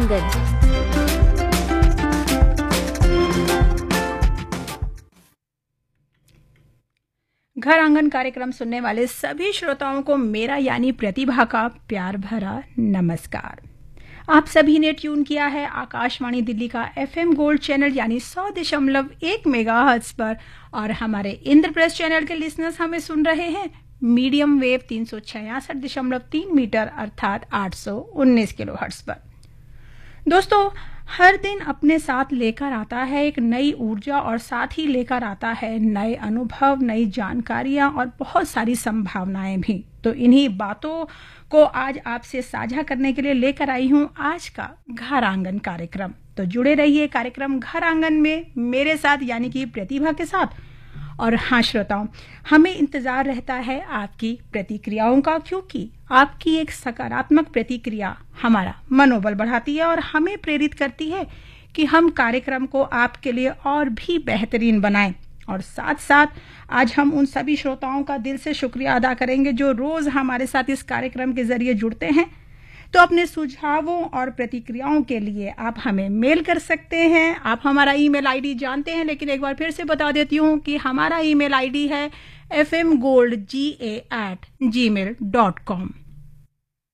आंगन। घर आंगन कार्यक्रम सुनने वाले सभी श्रोताओं को मेरा यानी प्रतिभा का प्यार भरा नमस्कार। आप सभी ने ट्यून किया है आकाशवाणी दिल्ली का FM गोल्ड चैनल यानी 100.1 मेगाहर्ट्ज पर, और हमारे इंद्रप्रस्थ चैनल के लिसनर्स हमें सुन रहे हैं मीडियम वेव 366.3 मीटर अर्थात 819 किलोहर्ट्ज पर। दोस्तों, हर दिन अपने साथ लेकर आता है एक नई ऊर्जा और साथ ही लेकर आता है नए अनुभव, नई जानकारियां और बहुत सारी संभावनाएं भी। तो इन्हीं बातों को आज आपसे साझा करने के लिए लेकर आई हूं आज का घर आंगन कार्यक्रम। तो जुड़े रहिए कार्यक्रम घर आंगन में मेरे साथ यानी कि प्रतिभा के साथ। और हाँ श्रोताओं, हमें इंतजार रहता है आपकी प्रतिक्रियाओं का, क्योंकि आपकी एक सकारात्मक प्रतिक्रिया हमारा मनोबल बढ़ाती है और हमें प्रेरित करती है कि हम कार्यक्रम को आपके लिए और भी बेहतरीन बनाएं। और साथ साथ आज हम उन सभी श्रोताओं का दिल से शुक्रिया अदा करेंगे जो रोज हमारे साथ इस कार्यक्रम के जरिए जुड़ते हैं। तो अपने सुझावों और प्रतिक्रियाओं के लिए आप हमें मेल कर सकते हैं। आप हमारा ईमेल आईडी जानते हैं, लेकिन एक बार फिर से बता देती हूँ कि हमारा ईमेल आईडी है fmgoldga@gmail.com।